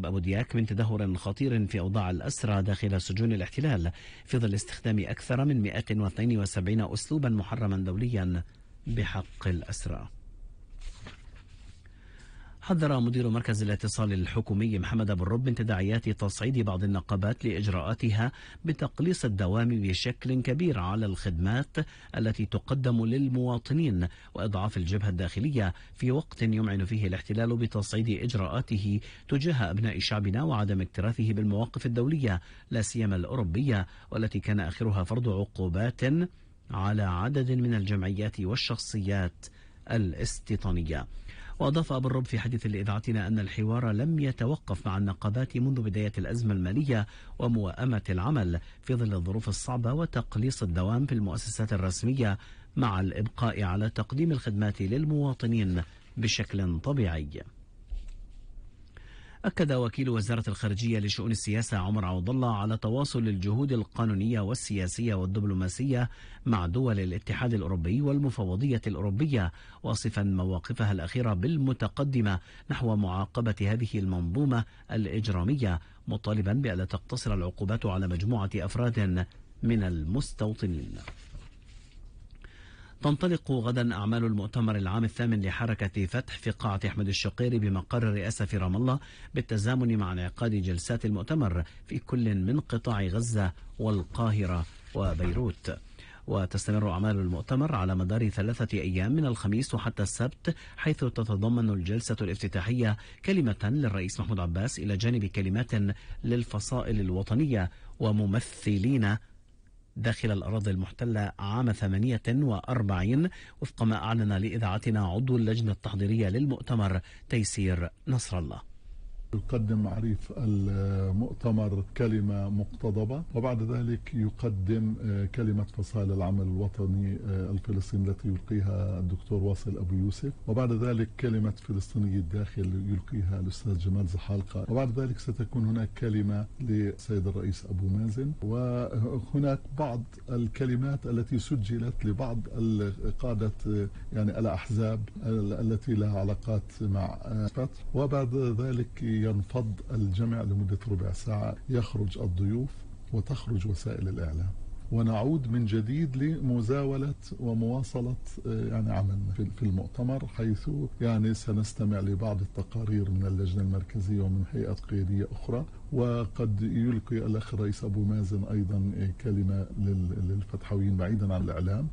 رجب أبو دياك من تدهور خطير في أوضاع الأسرى داخل سجون الاحتلال في ظل استخدام أكثر من 172 أسلوبا محرما دوليا بحق الأسرى. حذر مدير مركز الاتصال الحكومي محمد أبو الرب من تداعيات تصعيد بعض النقابات لإجراءاتها بتقليص الدوام بشكل كبير على الخدمات التي تقدم للمواطنين وإضعاف الجبهة الداخلية في وقت يمعن فيه الاحتلال بتصعيد إجراءاته تجاه أبناء شعبنا وعدم اكتراثه بالمواقف الدولية لا سيما الأوروبية، والتي كان آخرها فرض عقوبات على عدد من الجمعيات والشخصيات الاستيطانية. وأضاف أبو الرب في حديث لإذاعتنا أن الحوار لم يتوقف مع النقابات منذ بداية الأزمة المالية وموائمة العمل في ظل الظروف الصعبة وتقليص الدوام في المؤسسات الرسمية مع الإبقاء على تقديم الخدمات للمواطنين بشكل طبيعي. أكد وكيل وزارة الخارجية لشؤون السياسة عمر عوض الله على تواصل الجهود القانونية والسياسية والدبلوماسية مع دول الاتحاد الأوروبي والمفوضية الأوروبية، واصفا مواقفها الأخيرة بالمتقدمة نحو معاقبة هذه المنظومة الإجرامية، مطالبا بألا تقتصر العقوبات على مجموعة أفراد من المستوطنين. تنطلق غدا أعمال المؤتمر العام الثامن لحركة فتح في قاعة أحمد الشقيري بمقر الرئاسة في رام الله، بالتزامن مع انعقاد جلسات المؤتمر في كل من قطاع غزة والقاهرة وبيروت. وتستمر أعمال المؤتمر على مدار 3 أيام من الخميس وحتى السبت، حيث تتضمن الجلسة الافتتاحية كلمة للرئيس محمود عباس إلى جانب كلمات للفصائل الوطنية وممثلين داخل الأراضي المحتلة عام 48، وفق ما أعلن لإذاعتنا عضو اللجنة التحضيرية للمؤتمر تيسير نصر الله. يقدم معرف المؤتمر كلمة مقتضبة، وبعد ذلك يقدم كلمة فصائل العمل الوطني الفلسطيني التي يلقيها الدكتور واصل أبو يوسف، وبعد ذلك كلمة فلسطيني الداخل يلقيها الأستاذ جمال زحالقة، وبعد ذلك ستكون هناك كلمة للسيد الرئيس أبو مازن، وهناك بعض الكلمات التي سجلت لبعض قادة يعني الأحزاب التي لها علاقات مع فتح، وبعد ذلك ينفض الجمع لمدة ربع ساعة، يخرج الضيوف وتخرج وسائل الإعلام، ونعود من جديد لمزاولة ومواصلة يعني عملنا في المؤتمر، حيث يعني سنستمع لبعض التقارير من اللجنة المركزية ومن هيئة قيادية أخرى، وقد يلقي الأخ الرئيس أبو مازن أيضا كلمة للفتحويين بعيدا عن الإعلام.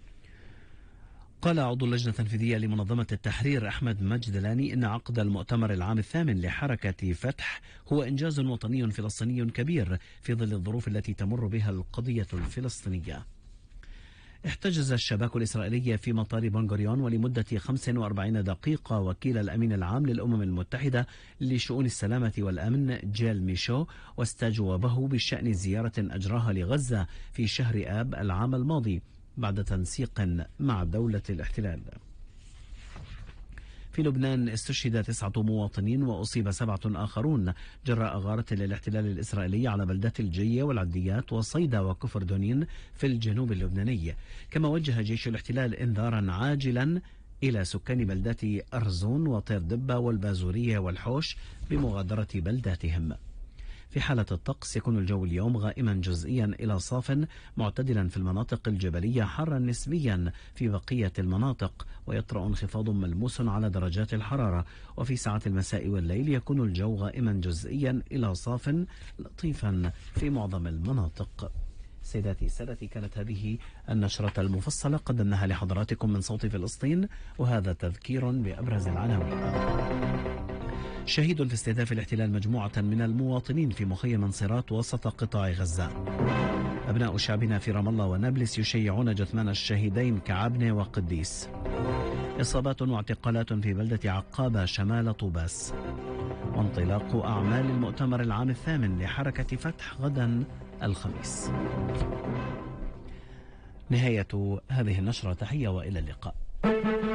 قال عضو اللجنة التنفيذية لمنظمة التحرير أحمد مجدلاني إن عقد المؤتمر العام الثامن لحركة فتح هو إنجاز وطني فلسطيني كبير في ظل الظروف التي تمر بها القضية الفلسطينية. احتجز الشباك الإسرائيلي في مطار بن غوريون ولمدة 45 دقيقة وكيل الأمين العام للأمم المتحدة لشؤون السلامة والأمن جيل ميشو، واستجوبه بشأن زيارة أجراها لغزة في شهر آب العام الماضي بعد تنسيق مع دولة الاحتلال. في لبنان استشهد 9 مواطنين وأصيب 7 آخرون جراء غارة للاحتلال الإسرائيلي على بلدات الجية والعديات وصيدا وكفر دونين في الجنوب اللبناني. كما وجه جيش الاحتلال إنذارا عاجلا إلى سكان بلدات أرزون وطير دبة والبازورية والحوش بمغادرة بلداتهم. في حالة الطقس يكون الجو اليوم غائما جزئيا إلى صاف معتدلا في المناطق الجبلية، حارا نسبيا في بقية المناطق، ويطرأ انخفاض ملموس على درجات الحرارة. وفي ساعات المساء والليل يكون الجو غائما جزئيا إلى صاف لطيفا في معظم المناطق. سيداتي سادتي، كانت هذه النشرة المفصلة قدمناها لحضراتكم من صوت فلسطين، وهذا تذكير بأبرز العناوين. شهيد في استهداف الاحتلال مجموعة من المواطنين في مخيم انصراط وسط قطاع غزة. أبناء شعبنا في رام الله ونابلس يشيعون جثمان الشهيدين كعبنة وقديس. إصابات واعتقالات في بلدة عقابة شمال طوباس. وانطلاق أعمال المؤتمر العام الثامن لحركة فتح غدا الخميس. نهاية هذه النشرة، تحية وإلى اللقاء.